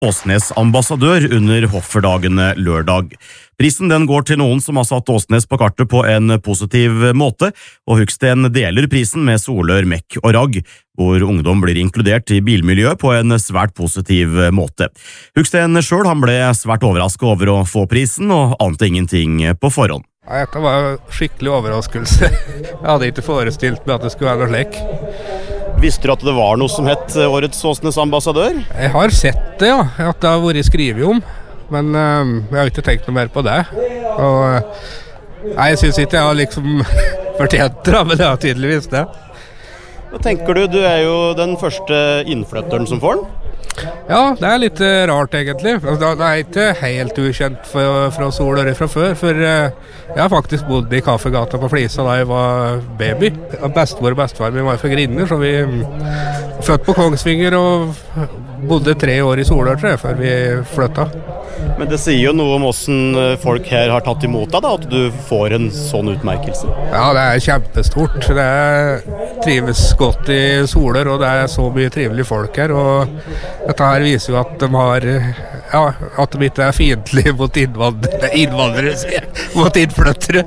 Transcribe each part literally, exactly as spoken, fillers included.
Åsnes ambassadør under Hofferdagene lørdag. Prisen den går til noen som har satt Åsnes på kartet på en positiv måte, og Hugsten deler prisen med Solør, Mekk og Ragg, hvor ungdom blir inkludert i bilmiljøet på en svært positiv måte. Hugsten selv han ble svært overrasket over å få prisen, og ante ingenting på forhånd. Ja, dette var en skikkelig overraskelse. Jeg hadde ikke forestilt meg at det skulle være noe slik. Visste du at det var noe som het Årets Åsnes ambassadør? Jeg har sett det, ja. At det har vært skrevet om. Men øh, jeg har ikke tenkt noe mer på det. Og, nei, jeg synes ikke jeg har liksom fortjent det, men det har tydeligvis det. Hva tenker du? Du er jo den første innflytteren som får den. Ja, det er litt uh, rart egentlig. Det er ikke helt ukjent for, fra Solør fra før, for uh, jeg har faktisk bodd i Kaffegata på Flisa da jeg var baby. Bestemor og bestefar min var fra Grinner, så vi um, født på Kongsvinger og bodde tre år i Solør, tror jeg, før vi flyttet. Men det sier jo noe om hvordan folk her har tatt imot deg da, at du får en sånn utmerkelse. Ja, det er kjempestort. Det er, trives godt i Solør, og det er så mye trivelige folk her, og dette her viser jo at de har, ja, at de ikke er fiendtlige mot innvandrere, innvandrere, mot innflyttere.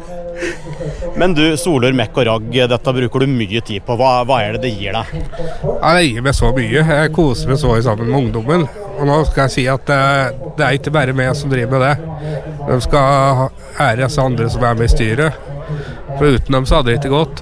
Men du, Solør, Mekk og Ragg, dette bruker du mye tid på. Hva, hva er det det gir deg? Ja, det gir meg så mye. Jeg koser meg så sammen med ungdommen. Og nå skal jeg si at det, det er ikke bare meg som driver med det. De skal ære disse andre som er med i styret. For uten dem så hadde det ikke gått.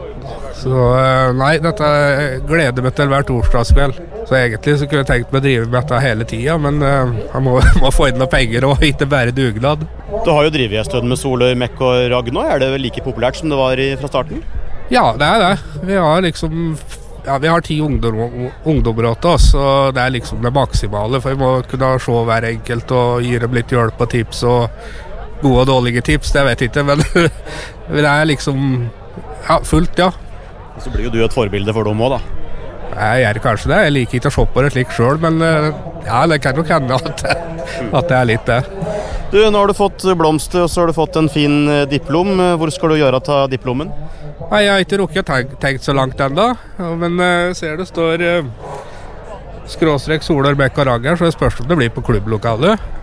Så nei, dette gleder meg til hver torsdagskveld. Så egentlig så kunne jeg tenkt meg å drive med dette hele tiden, men jeg må, må få inn noen penger og ikke bare dugnad. Du har jo drivet en stund med Solør, Mekk og Ragg nå. Er det vel like populært som det var i, fra starten? Ja, det er det. Vi har liksom... Ja, vi har ti ungdom, ungdommer til oss, og det er liksom det maksimale, for vi må kunne se hver enkelt og gi dem litt hjelp og tips, og gode og dårlige tips, det vet jeg ikke, men det er liksom ja, fullt, ja. Så blir jo du et forbilde for dem også, da. Jeg gjør kanskje det, jeg liker ikke å se på det slik selv, men ja, det kan nok hende at, at det er litt det. Du, nå har du fått blomster, og så har du fått en fin diplom. Hvor skal du gjøre ta diplomen? Nei, jeg har ikke rukket tenkt, tenkt så langt enda, men uh, ser det står uh, skråstrek Solør, Mekk og Ragg her, så det spørs om det blir på klubblokalet.